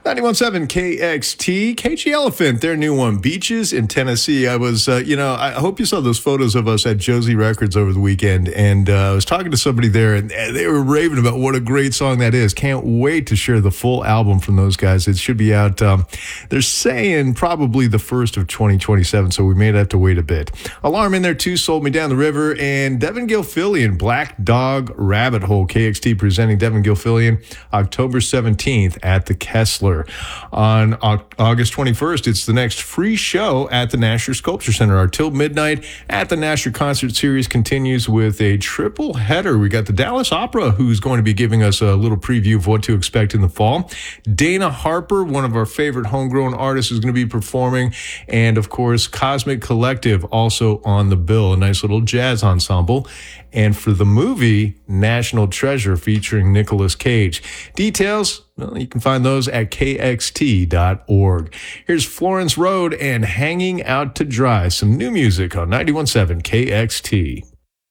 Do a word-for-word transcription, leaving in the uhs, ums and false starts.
ninety-one point seven K X T, K G Elephant, their new one, Beaches in Tennessee. I was, uh, you know, I hope you saw those photos of us at Josie Records over the weekend. And uh, I was talking to somebody there, and they were raving about what a great song that is. Can't wait to share the full album from those guys. It should be out, um, they're saying probably the first of twenty twenty-seven, so we may have to wait a bit. Alarm in there too, Sold Me Down the River, and Devin Gilfillian, Black Dog Rabbit Hole. K X T presenting Devin Gilfillian October seventeenth at the Kessler. On August twenty-first, it's the next free show at the Nasher Sculpture Center. Our Till Midnight at the Nasher Concert Series continues with a triple header. We got the Dallas Opera, who's going to be giving us a little preview of what to expect in the fall. Dana Harper, one of our favorite homegrown artists, is going to be performing. And, of course, Cosmic Collective also on the bill, a nice little jazz ensemble. And for the movie, National Treasure, featuring Nicolas Cage. Details, well, you can find those at K X T dot org. Here's Florence Road and Hanging Out to Dry, some new music on ninety-one point seven K X T.